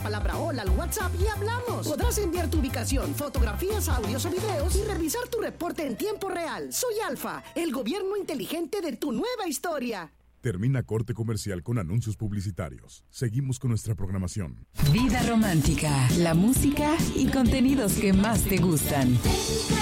palabra hola al WhatsApp y hablamos. Podrás enviar tu ubicación, fotografías, audios o videos y revisar tu reporte en tiempo real. Soy Alfa, el gobierno inteligente de tu nueva historia. Termina corte comercial con anuncios publicitarios. Seguimos con nuestra programación. Vida romántica, la música y contenidos que más te gustan.